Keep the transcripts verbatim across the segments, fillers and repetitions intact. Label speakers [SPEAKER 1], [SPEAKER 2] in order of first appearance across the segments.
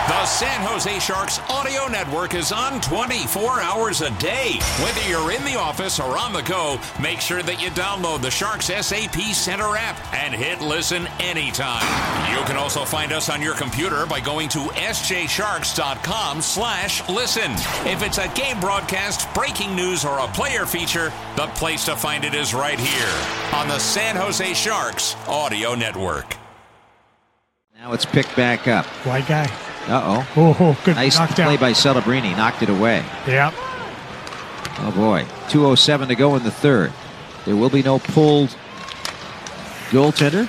[SPEAKER 1] The San Jose Sharks audio network is on twenty-four hours a day. Whether you're in the office or on the go, make sure that you download the Sharks S A P Center app and hit listen anytime. You can also find us on your computer by going to s j sharks dot com slash listen. If it's a game broadcast, breaking news, or a player feature, the place to find it is right here on the San Jose Sharks audio network.
[SPEAKER 2] Now it's picked back up.
[SPEAKER 3] White guy.
[SPEAKER 2] Uh-oh.
[SPEAKER 3] Oh, oh good.
[SPEAKER 2] Nice play by Celebrini. Knocked it away.
[SPEAKER 3] Yep.
[SPEAKER 2] Oh, boy. two oh seven to go in the third. There will be no pulled goaltender.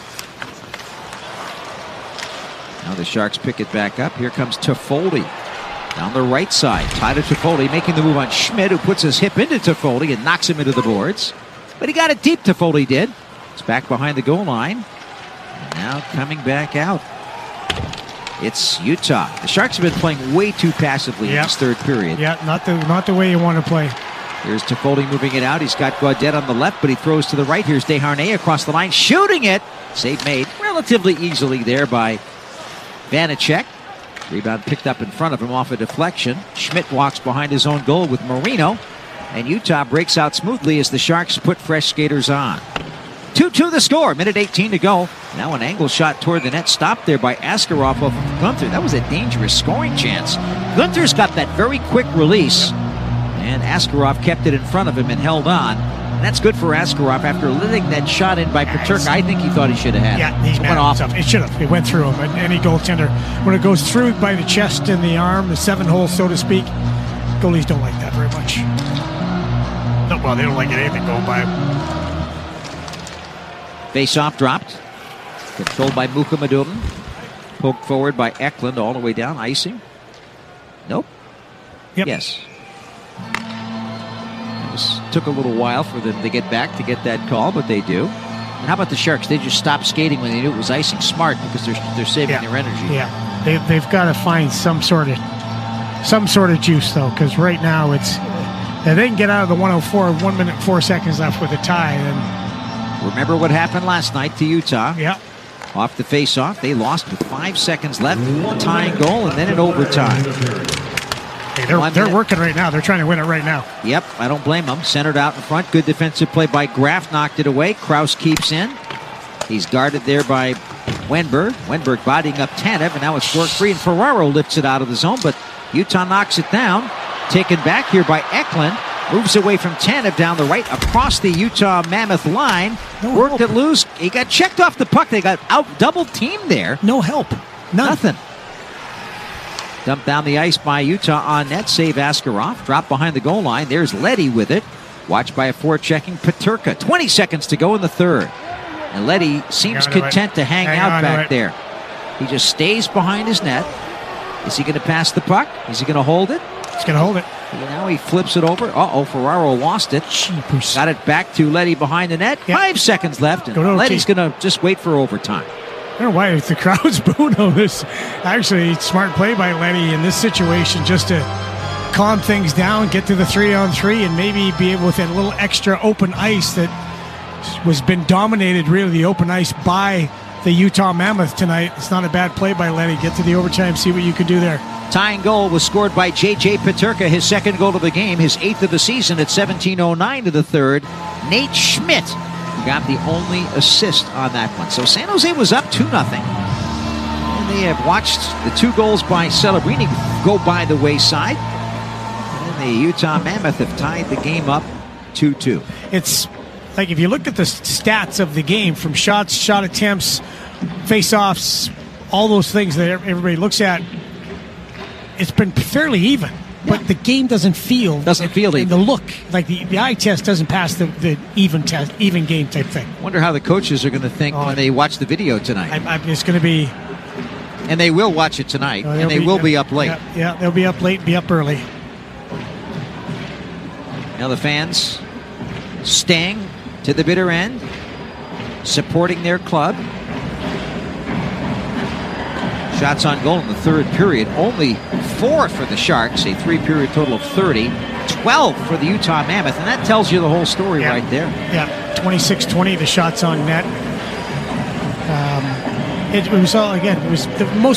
[SPEAKER 2] Now the Sharks pick it back up. Here comes Toffoli down the right side. Tyler Toffoli making the move on Schmidt, who puts his hip into Toffoli and knocks him into the boards. But he got it deep, Toffoli did. It's back behind the goal line. And now coming back out. It's Utah. The Sharks have been playing way too passively yep. in this third period.
[SPEAKER 3] Yeah, not the not the way you want to play.
[SPEAKER 2] Here's Toffoli moving it out. He's got Gaudette on the left, but he throws to the right. Here's Desharnais across the line, shooting it. Save made relatively easily there by Vanacek. Rebound picked up in front of him off a deflection. Schmidt walks behind his own goal with Marino. And Utah breaks out smoothly as the Sharks put fresh skaters on. two two the score. Minute eighteen to go. Now an angle shot toward the net. Stopped there by Askarov of Gunther. That was a dangerous scoring chance. Gunther's got that very quick release. And Askarov kept it in front of him and held on. And that's good for Askarov after letting that shot in by Peterka. I think he thought he should have had
[SPEAKER 3] yeah,
[SPEAKER 2] it.
[SPEAKER 3] He's mad off. It should have. It went through him. Any goaltender, when it goes through by the chest and the arm, the seven hole, so to speak, goalies don't like that very much. No, well, they don't like it anything going by him.
[SPEAKER 2] Face-off dropped. Controlled by Mukhamadullin. Poked forward by Eklund all the way down. Icing. Nope.
[SPEAKER 3] Yep.
[SPEAKER 2] Yes. It was, took a little while for them to get back to get that call, but they do. And how about the Sharks? They just stopped skating when they knew it was icing. Smart, because they're they're saving
[SPEAKER 3] yeah.
[SPEAKER 2] their energy.
[SPEAKER 3] Yeah. They, they've got to find some sort of some sort of juice, though, because right now it's if they can get out of the one oh four, one minute, four seconds left with a tie, then.
[SPEAKER 2] Remember what happened last night to Utah?
[SPEAKER 3] Yeah.
[SPEAKER 2] Off the face-off, they lost with five seconds left, tying goal, and then in overtime.
[SPEAKER 3] Hey, they're they're working right now. They're trying to win it right now.
[SPEAKER 2] Yep, I don't blame them. Centered out in front. Good defensive play by Graf. Knocked it away. Krause keeps in. He's guarded there by Wenberg. Wenberg bodying up Tanev, and now it's work free, and Ferraro lifts it out of the zone, but Utah knocks it down. Taken back here by Eklund. Moves away from Tanev down the right across the Utah Mammoth line.
[SPEAKER 3] No
[SPEAKER 2] Worked
[SPEAKER 3] help.
[SPEAKER 2] it loose. He got checked off the puck. They got out double teamed there.
[SPEAKER 3] No help. None.
[SPEAKER 2] Nothing. Dumped down the ice by Utah on net. Save Askarov. Drop behind the goal line. There's Leddy with it. Watched by a forechecking Peterka. twenty seconds to go in the third. And Leddy seems
[SPEAKER 3] Hang
[SPEAKER 2] content to, to hang,
[SPEAKER 3] hang
[SPEAKER 2] out back
[SPEAKER 3] it.
[SPEAKER 2] there. He just stays behind his net. Is he going to pass the puck? Is he going to hold it?
[SPEAKER 3] He's going to hold it.
[SPEAKER 2] And now he flips it over. Uh-oh, Ferraro lost it.
[SPEAKER 3] Jeepers.
[SPEAKER 2] Got it back to Leddy behind the net.
[SPEAKER 3] Yep.
[SPEAKER 2] Five seconds left. And
[SPEAKER 3] Go to
[SPEAKER 2] Leddy's going to just wait for overtime.
[SPEAKER 3] I don't know why the crowd's booing on this. Actually, smart play by Leddy in this situation just to calm things down, get to the three-on-three, and maybe be able with that little extra open ice that was been dominated, really, the open ice by the Utah Mammoth tonight. It's not a bad play by Leddy. Get to the overtime, see what you can do there.
[SPEAKER 2] Tying goal was scored by J J Peterka, his second goal of the game, his eighth of the season at seventeen oh nine to the third. Nate Schmidt got the only assist on that one. So San Jose was up two nothing. And they have watched the two goals by Celebrini go by the wayside. And the Utah Mammoth have tied the game up two two.
[SPEAKER 3] It's like if you look at the stats of the game, from shots, shot attempts, face-offs, all those things that everybody looks at, it's been fairly even. But the game doesn't feel
[SPEAKER 2] doesn't feel even.
[SPEAKER 3] The look, like the, the eye test doesn't pass the, the even test, even game type thing.
[SPEAKER 2] Wonder how the coaches are going to think
[SPEAKER 3] oh,
[SPEAKER 2] when they watch the video tonight.
[SPEAKER 3] I, I, it's going to be,
[SPEAKER 2] and they will watch it tonight,
[SPEAKER 3] oh,
[SPEAKER 2] and they
[SPEAKER 3] be,
[SPEAKER 2] will be up late.
[SPEAKER 3] Yeah, yeah, they'll be up late, be up early.
[SPEAKER 2] Now the fans staying to the bitter end, supporting their club. Shots on goal in the third period. Only four for the Sharks, a three-period total of thirty. twelve for the Utah Mammoth, and that tells you the whole story
[SPEAKER 3] yeah.
[SPEAKER 2] right there.
[SPEAKER 3] Yeah, twenty-six twenty, the shots on net. Um, it, it was all, again, it was the most